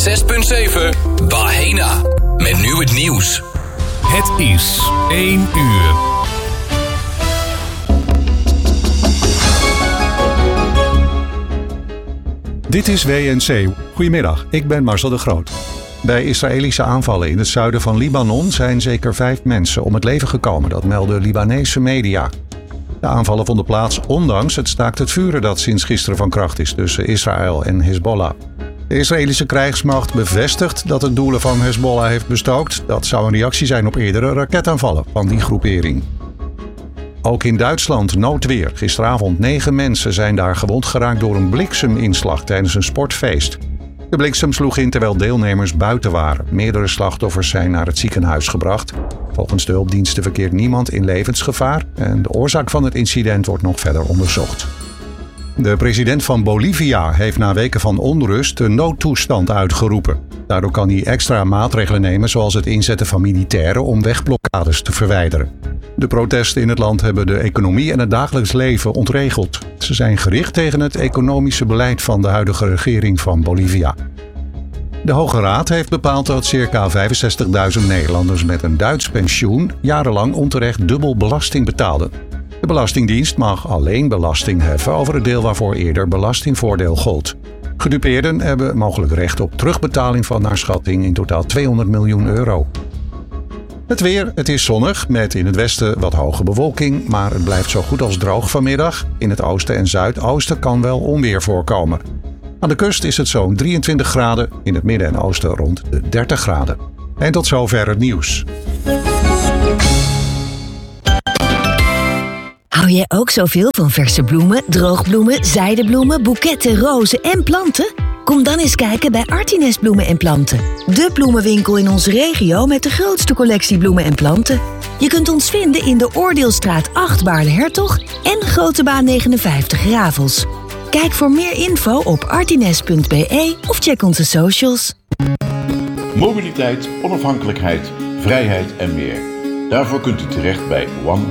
106.7 Bahena. Met nu het nieuws. Het is 1 uur. Dit is WNC. Goedemiddag, ik ben Marcel de Groot. Bij Israëlische aanvallen in het zuiden van Libanon zijn zeker 5 mensen om het leven gekomen. Dat melden Libanese media. De aanvallen vonden plaats ondanks het staakt het vuren dat sinds gisteren van kracht is tussen Israël en Hezbollah. De Israëlische krijgsmacht bevestigt dat het doelen van Hezbollah heeft bestookt. Dat zou een reactie zijn op eerdere raketaanvallen van die groepering. Ook in Duitsland noodweer. Gisteravond 9 mensen zijn daar gewond geraakt door een blikseminslag tijdens een sportfeest. De bliksem sloeg in terwijl deelnemers buiten waren. Meerdere slachtoffers zijn naar het ziekenhuis gebracht. Volgens de hulpdiensten verkeert niemand in levensgevaar en de oorzaak van het incident wordt nog verder onderzocht. De president van Bolivia heeft na weken van onrust een noodtoestand uitgeroepen. Daardoor kan hij extra maatregelen nemen zoals het inzetten van militairen om wegblokkades te verwijderen. De protesten in het land hebben de economie en het dagelijks leven ontregeld. Ze zijn gericht tegen het economische beleid van de huidige regering van Bolivia. De Hoge Raad heeft bepaald dat circa 65.000 Nederlanders met een Duits pensioen jarenlang onterecht dubbel belasting betaalden. De Belastingdienst mag alleen belasting heffen over het deel waarvoor eerder belastingvoordeel gold. Gedupeerden hebben mogelijk recht op terugbetaling van naar schatting in totaal €200 miljoen. Het weer, het is zonnig met in het westen wat hoge bewolking, maar het blijft zo goed als droog vanmiddag. In het oosten en zuidoosten kan wel onweer voorkomen. Aan de kust is het zo'n 23 graden, in het midden en oosten rond de 30 graden. En tot zover het nieuws. Hou jij ook zoveel van verse bloemen, droogbloemen, zijdebloemen, boeketten, rozen en planten? Kom dan eens kijken bij Artinest Bloemen en Planten. De bloemenwinkel in onze regio met de grootste collectie bloemen en planten. Je kunt ons vinden in de Oordeelstraat 8 Baarle-Hertog en Grotebaan 59 Ravels. Kijk voor meer info op artinest.be of check onze socials. Mobiliteit, onafhankelijkheid, vrijheid en meer. Daarvoor kunt u terecht bij One